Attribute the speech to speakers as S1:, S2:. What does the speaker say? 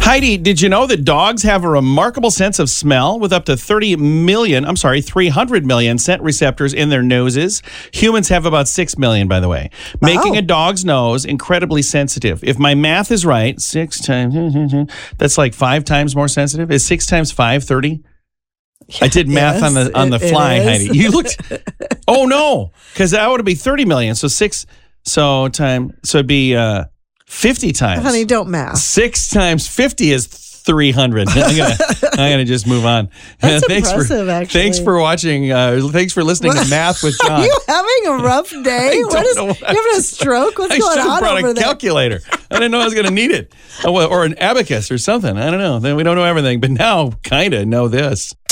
S1: Heidi, did you know that dogs have a remarkable sense of smell with up to 300 million scent receptors in their noses? Humans have about 6 million, by the way, making a dog's nose incredibly sensitive. If my math is right, 6 times, that's like 5 times more sensitive. Is 6 times 5, 30? I did math on the fly, Heidi. You looked. Oh no, because that would be 30 million. So 6. So it'd be 50 times.
S2: Honey, don't math. 6
S1: times 50 is 300. I'm gonna just move on.
S2: That's impressive, actually.
S1: Thanks for watching. Thanks for listening to Math with John.
S2: Are you having a rough day? You having a stroke? What's going on over there? I should have brought a calculator.
S1: I didn't know I was going to need it. Or an abacus or something. I don't know. We don't know everything, but now kind of know this.